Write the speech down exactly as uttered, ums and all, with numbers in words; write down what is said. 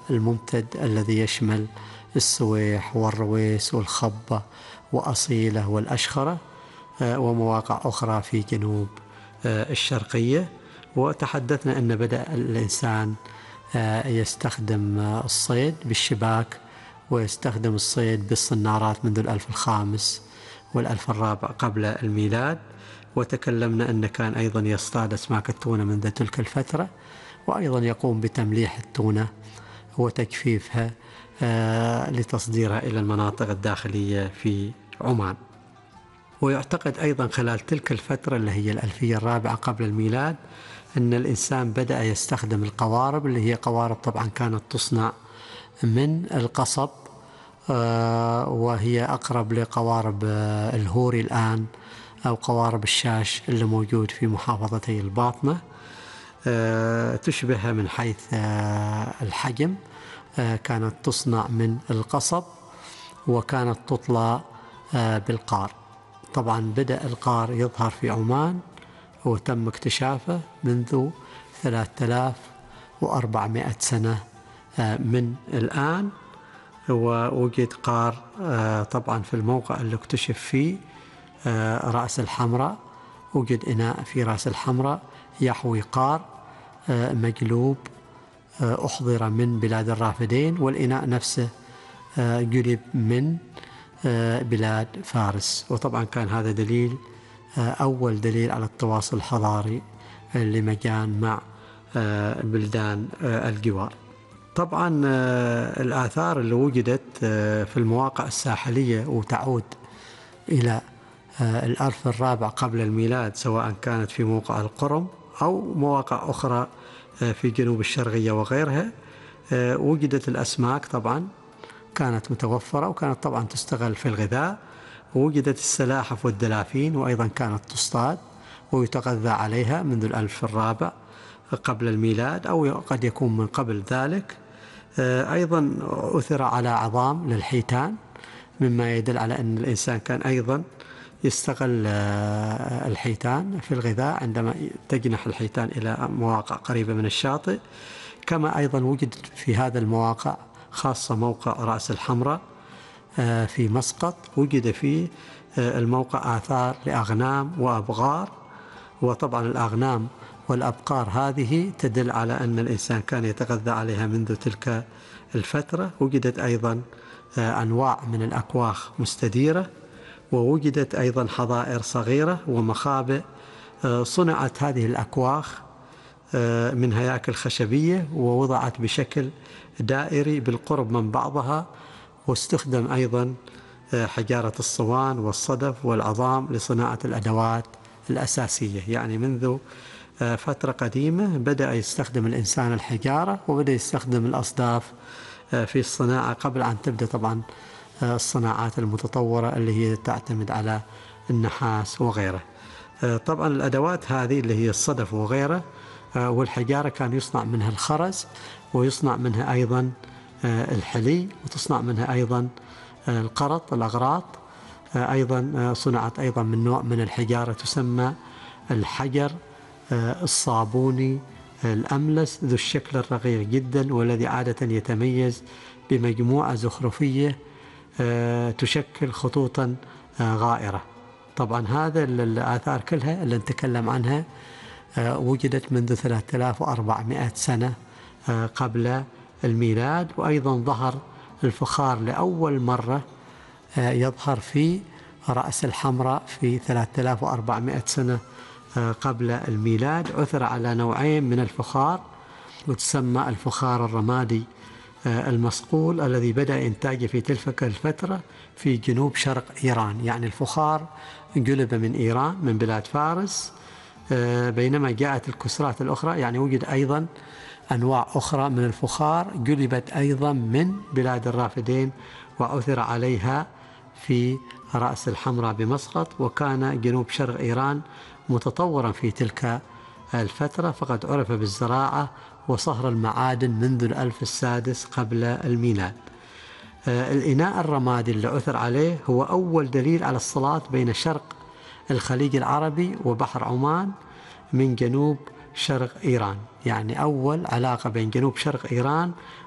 الممتد الذي يشمل السويح والرويس والخبة وأصيلة والأشخرة ومواقع أخرى في جنوب الشرقية. وتحدثنا أن بدأ الإنسان يستخدم الصيد بالشباك ويستخدم الصيد بالصنارات منذ الألف الخامس والألف الرابع قبل الميلاد. وتكلمنا أن كان أيضا يصطاد أسماك التونة منذ تلك الفترة، وأيضا يقوم بتمليح التونة وتجفيفها لتصديرها إلى المناطق الداخلية في عمان. ويعتقد أيضا خلال تلك الفترة اللي هي الألفية الرابعة قبل الميلاد أن الإنسان بدأ يستخدم القوارب، اللي هي قوارب طبعا كانت تصنع من القصب، وهي أقرب لقوارب الهوري الآن أو قوارب الشاش اللي موجود في محافظتي الباطنة. تشبه من حيث الحجم، كانت تصنع من القصب وكانت تطلى بالقار. طبعا بدأ القار يظهر في عمان وتم اكتشافه منذ ثلاثة آلاف وأربعمائة سنة من الآن. ووجد قار طبعا في الموقع اللي اكتشف فيه رأس الحمراء، وجد إناء في رأس الحمراء يحوي قار مجلوب أحضر من بلاد الرافدين، والإناء نفسه جلب من بلاد فارس. وطبعا كان هذا دليل أول دليل على التواصل الحضاري لمجان مع البلدان الجوار. طبعا الآثار اللي وجدت في المواقع الساحلية وتعود إلى الألف الرابع قبل الميلاد، سواء كانت في موقع القرم أو مواقع أخرى في جنوب الشرقية وغيرها، وجدت الأسماك طبعا كانت متوفرة وكانت طبعا تستغل في الغذاء. ووجدت السلاحف والدلافين وأيضا كانت تصطاد ويتغذى عليها منذ الألف الرابع قبل الميلاد أو قد يكون من قبل ذلك. أيضا أثر على عظام للحيتان، مما يدل على أن الإنسان كان أيضا يستغل الحيتان في الغذاء عندما تجنح الحيتان إلى مواقع قريبة من الشاطئ. كما أيضا وجد في هذا المواقع، خاصة موقع رأس الحمراء في مسقط، وجد فيه الموقع آثار لأغنام وأبغار. وطبعا الأغنام والأبقار هذه تدل على أن الإنسان كان يتغذى عليها منذ تلك الفترة. وجدت أيضا أنواع من الأكواخ مستديرة، ووجدت أيضا حظائر صغيرة ومخابئ. صنعت هذه الأكواخ من هياكل خشبية ووضعت بشكل دائري بالقرب من بعضها، واستخدم أيضا حجارة الصوان والصدف والعظام لصناعة الأدوات الأساسية. يعني منذ فترة قديمة بدأ يستخدم الإنسان الحجارة وبدأ يستخدم الأصداف في الصناعة قبل أن تبدأ طبعا الصناعات المتطورة اللي هي تعتمد على النحاس وغيره. طبعا الأدوات هذه اللي هي الصدف وغيره والحجارة كان يصنع منها الخرز، ويصنع منها أيضا الحلي، وتصنع منها أيضا القرط الأغراط. أيضا صنعت أيضا من نوع من الحجارة تسمى الحجر الصابوني الأملس ذو الشكل الرقيق جدا، والذي عادة يتميز بمجموعة زخرفية تشكل خطوطا غائرة. طبعا هذا الآثار كلها اللي نتكلم عنها وجدت منذ ثلاثة آلاف وأربعمائة سنة قبل الميلاد. وأيضا ظهر الفخار لأول مرة يظهر في رأس الحمراء في ثلاثة آلاف وأربعمائة سنة قبل الميلاد. عثر على نوعين من الفخار، وتسمى الفخار الرمادي المصقول الذي بدأ إنتاجه في تلك الفترة في جنوب شرق إيران. يعني الفخار جلب من إيران من بلاد فارس، بينما جاءت الكسرات الأخرى، يعني وجد أيضا أنواع أخرى من الفخار جلبت أيضا من بلاد الرافدين وعثر عليها في رأس الحمراء بمسقط. وكان جنوب شرق إيران متطورا في تلك الفترة، فقد عرف بالزراعة وصهر المعادن منذ الألف السادس قبل الميلاد. الإناء الرمادي اللي عثر عليه هو أول دليل على الصلات بين شرق الخليج العربي وبحر عمان من جنوب شرق إيران. يعني أول علاقة بين جنوب شرق إيران